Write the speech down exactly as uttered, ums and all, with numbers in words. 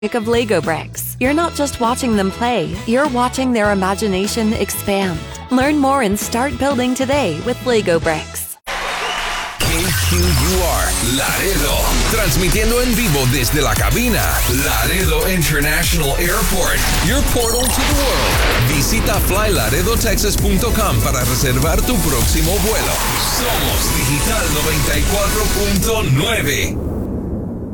of Lego bricks. You're not just watching them play, you're watching their imagination expand. Learn more and start building today with Lego bricks. K Q U R, Laredo. Transmitiendo en vivo desde la cabina. Laredo International Airport. Your portal to the world. Visita fly laredo texas punto com para reservar tu próximo vuelo. Somos Digital noventa y cuatro punto nueve.